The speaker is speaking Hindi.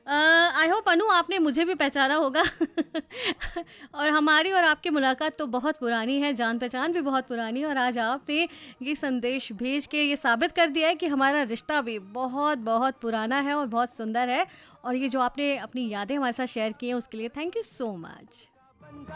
आई होप अनु आपने मुझे भी पहचाना होगा। और हमारी और आपकी मुलाकात तो बहुत पुरानी है, जान पहचान भी बहुत पुरानी है, और आज आपने ये संदेश भेज के ये साबित कर दिया है कि हमारा रिश्ता भी बहुत बहुत पुराना है और बहुत सुंदर है। और ये जो आपने अपनी यादें हमारे साथ शेयर की हैं उसके लिए थैंक यू सो मच।